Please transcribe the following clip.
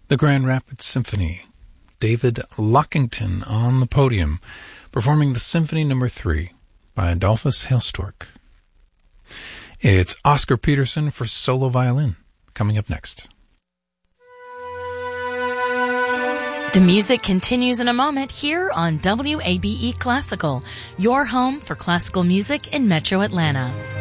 The Grand Rapids Symphony. David Lockington on the podium, performing the Symphony No. 3 by Adolphus Hailstork. It's Oscar Peterson for solo violin, coming up next. The music continues in a moment here on WABE Classical, your home for classical music in Metro Atlanta.